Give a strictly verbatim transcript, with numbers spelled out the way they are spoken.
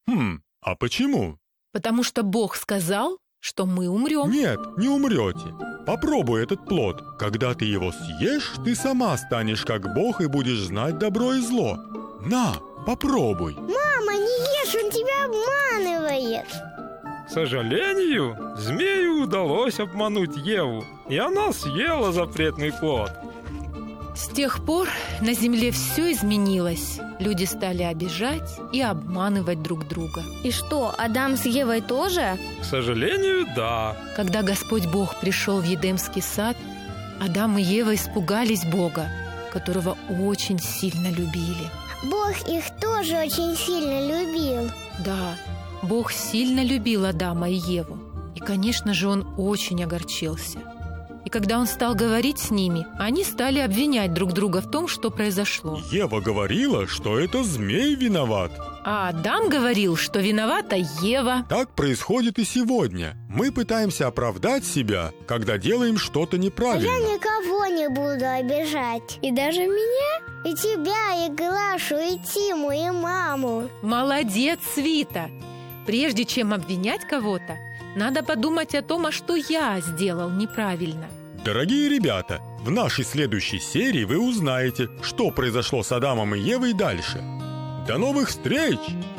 Хм, а почему? Потому что Бог сказал, что мы умрем. Нет, не умрете. Попробуй этот плод. Когда ты его съешь, ты сама станешь как Бог и будешь знать добро и зло. На, попробуй. Мама, не ешь, он тебя обманывает. К сожалению, змею удалось обмануть Еву, и она съела запретный плод. С тех пор на земле все изменилось. Люди стали обижать и обманывать друг друга. И что, Адам с Евой тоже? К сожалению, да. Когда Господь Бог пришел в Едемский сад, Адам и Ева испугались Бога, которого очень сильно любили. Бог их тоже очень сильно любил. Да, Бог сильно любил Адама и Еву. И, конечно же, он очень огорчился. И когда он стал говорить с ними, они стали обвинять друг друга в том, что произошло. Ева говорила, что это змей виноват. А Адам говорил, что виновата Ева. Так происходит и сегодня. Мы пытаемся оправдать себя, когда делаем что-то неправильно. Я никого не буду обижать. И даже меня? И тебя, и Глашу, и Тиму, и маму. Молодец, Свита! Прежде чем обвинять кого-то, надо подумать о том, а что я сделал неправильно. Дорогие ребята, в нашей следующей серии вы узнаете, что произошло с Адамом и Евой дальше. До новых встреч!